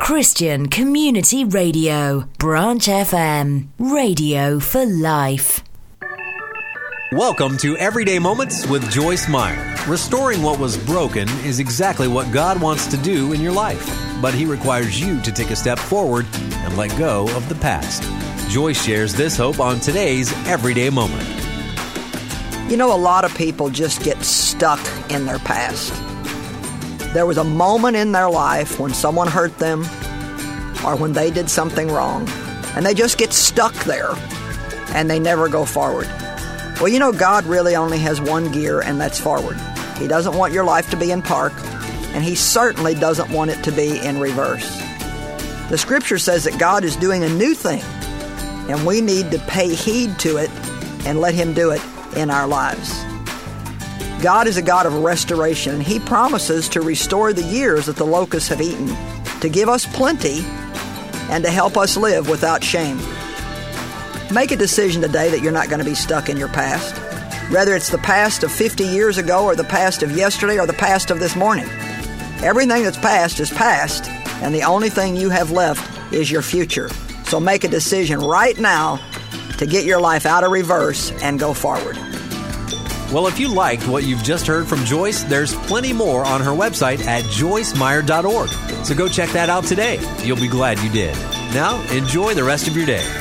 Christian Community Radio, Branch FM, radio for life. Welcome to Everyday Moments with Joyce Meyer. Restoring what was broken is exactly what God wants to do in your life, but He requires you to take a step forward and let go of the past. Joyce shares this hope on today's Everyday Moment. You know, a lot of people just get stuck in their past. There was a moment in their life when someone hurt them or when they did something wrong, and they just get stuck there and they never go forward. Well, you know, God really only has one gear, and that's forward. He doesn't want your life to be in park, and He certainly doesn't want it to be in reverse. The Scripture says that God is doing a new thing, and we need to pay heed to it and let Him do it in our lives. God is a God of restoration, and He promises to restore the years that the locusts have eaten, to give us plenty, and to help us live without shame. Make a decision today that you're not going to be stuck in your past, whether it's the past of 50 years ago or the past of yesterday or the past of this morning. Everything that's past is past, and the only thing you have left is your future. So make a decision right now to get your life out of reverse and go forward. Well, if you liked what you've just heard from Joyce, there's plenty more on her website at joycemeyer.org. So go check that out today. You'll be glad you did. Now, enjoy the rest of your day.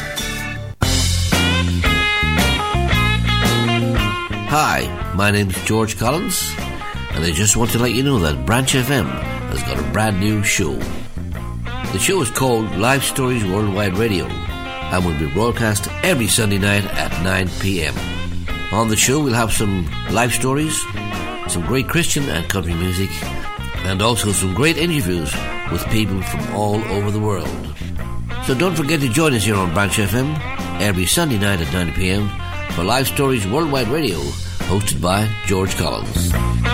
Hi, my name is George Collins, and I just want to let you know that Branch FM has got a brand new show. The show is called Life Stories Worldwide Radio and will be broadcast every Sunday night at 9 p.m. On the show, we'll have some life stories, some great Christian and country music, and also some great interviews with people from all over the world. So don't forget to join us here on Branch FM every Sunday night at 9 p.m. for Life Stories Worldwide Radio, hosted by George Collins.